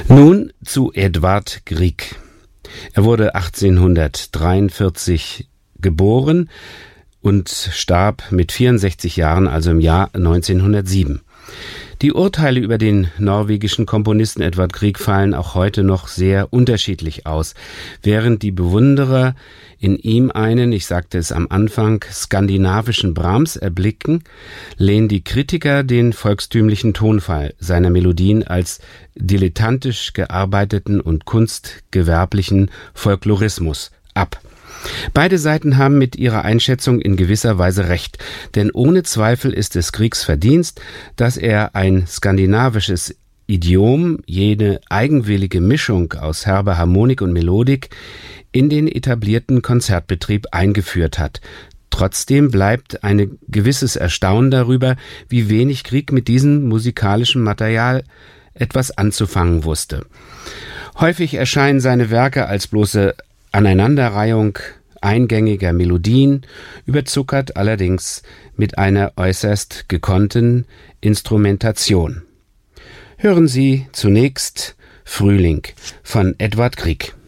Nun zu Edvard Grieg. Er wurde 1843 geboren und starb mit 64 Jahren, also im Jahr 1907. Die Urteile über den norwegischen Komponisten Edvard Grieg fallen auch heute noch sehr unterschiedlich aus. Während die Bewunderer in ihm einen, ich sagte es am Anfang, skandinavischen Brahms erblicken, lehnen die Kritiker den volkstümlichen Tonfall seiner Melodien als dilettantisch gearbeiteten und kunstgewerblichen Folklorismus ab. Beide Seiten haben mit ihrer Einschätzung in gewisser Weise recht, denn ohne Zweifel ist es Griegs Verdienst, dass er ein skandinavisches Idiom, jene eigenwillige Mischung aus herber Harmonik und Melodik, in den etablierten Konzertbetrieb eingeführt hat. Trotzdem bleibt ein gewisses Erstaunen darüber, wie wenig Grieg mit diesem musikalischen Material etwas anzufangen wusste. Häufig erscheinen seine Werke als bloße Aneinanderreihung eingängiger Melodien, überzuckert allerdings mit einer äußerst gekonnten Instrumentation. Hören Sie zunächst Frühling von Edvard Grieg.